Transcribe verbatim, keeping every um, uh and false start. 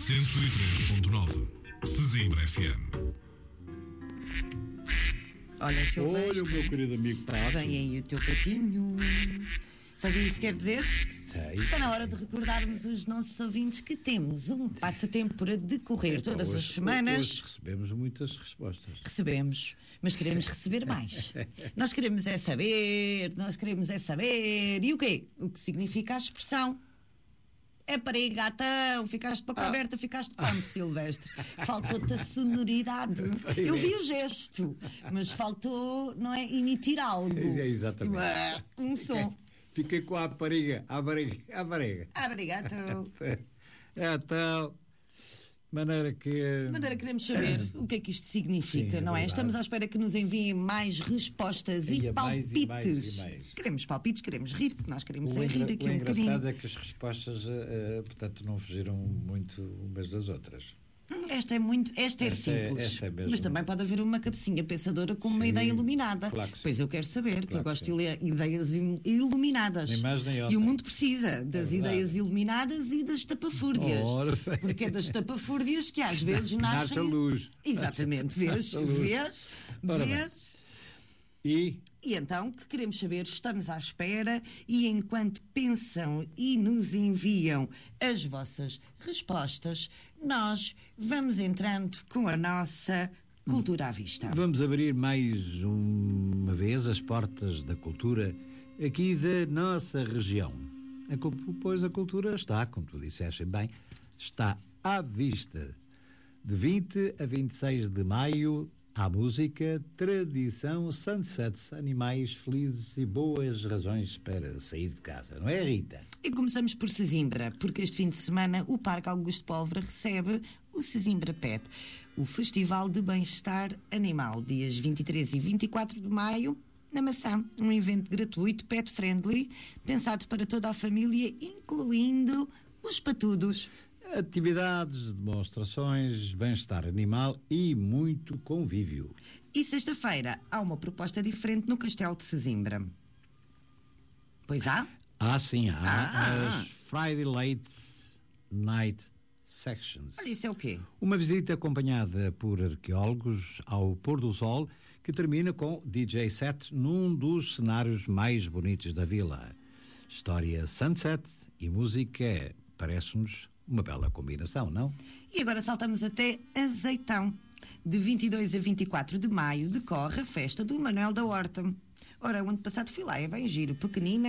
cento e três ponto nove Sesimbra F M. Olha, Silvestre. Olha o meu querido amigo Pato. Vem aí o teu patinho. Sabe o que isso quer dizer? Sei. Está na hora de recordarmos os nossos ouvintes que temos um passatempo para decorrer É, todas hoje, as semanas. Hoje recebemos muitas respostas. Recebemos, mas queremos receber mais. Nós queremos é saber, nós queremos é saber. E o quê? O que significa a expressão? É para aí, gatão, ficaste de boca Ah. aberta, ficaste como, Silvestre? Faltou-te a sonoridade. Eu vi o gesto, mas faltou, não é, emitir algo. É, exatamente. Um som. Fiquei com a rapariga, a rapariga, a rapariga. Obrigado. Então, maneira que... De maneira que queremos saber o que é que isto significa, Sim, é não é? verdade. Estamos à espera que nos enviem mais respostas e, E mais, palpites. e mais, e mais. Queremos palpites, queremos rir, porque nós queremos O, é rir engra- aqui o um engraçado bocadinho. é que as respostas, eh, eh, portanto, não fugiram muito umas das outras. Esta é muito, esta é Esta é- simples, esta é mesmo. mas também pode haver uma cabecinha pensadora com uma Sim, ideia iluminada. claro que sim. Pois eu quero saber, que Claro eu que gosto sim. de ler ideias il- iluminadas. Nem mais nem E outra. o mundo precisa das verdade. ideias iluminadas e das tapafúrdias. Ora, bem. Porque é das tapafúrdias que às vezes nascem. Nasce a luz. Exatamente, vês? Nasce a luz. Vês? Ora bem. Vês? E E então, que queremos saber, estamos à espera e enquanto pensam e nos enviam as vossas respostas, nós vamos entrando com a nossa cultura à vista. vamos abrir mais uma vez as portas da cultura aqui da nossa região. A cu- pois a cultura está, como tu disseste bem, está à vista. De vinte a vinte e seis de maio, há música, tradição, sunsets, animais felizes e boas razões para sair de casa. Não é, Rita? E começamos por Sesimbra, porque este fim de semana o Parque Augusto Pólvora recebe o Sesimbra Pet, o Festival de Bem-Estar Animal, dias vinte e três e vinte e quatro de maio, na Maçã. Um evento gratuito, pet-friendly, pensado para toda a família, incluindo os patudos. Atividades, demonstrações, bem-estar animal e muito convívio. E sexta-feira há uma proposta diferente no Castelo de Sesimbra. Pois há? Ah, sim, há Ah. as Friday Late Night Sections. Olha, isso é o quê? Uma visita acompanhada por arqueólogos ao pôr do sol, que termina com D J set num dos cenários mais bonitos da vila. História sunset e música parece-nos uma bela combinação, não? E agora saltamos até Azeitão. De vinte e dois a vinte e quatro de maio decorre a festa do Manuel da Horta. Ora, o ano passado fui lá, é bem giro, pequenina,